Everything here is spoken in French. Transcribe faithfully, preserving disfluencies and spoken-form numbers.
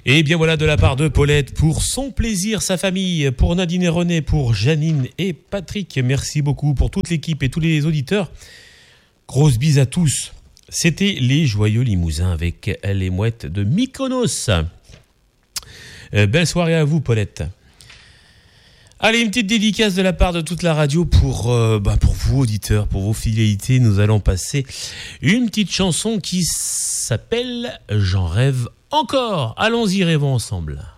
Et bien voilà, de la part de Paulette, pour son plaisir, sa famille, pour Nadine et René, pour Janine et Patrick. Merci beaucoup pour toute l'équipe et tous les auditeurs. Grosse bise à tous. C'était les Joyeux Limousins avec les mouettes de Mykonos. Euh, belle soirée à vous, Paulette. Allez, une petite dédicace de la part de toute la radio pour, euh, bah pour vous, auditeurs, pour vos fidélités. Nous allons passer une petite chanson qui s'appelle « J'en rêve encore ». Allons-y, rêvons ensemble.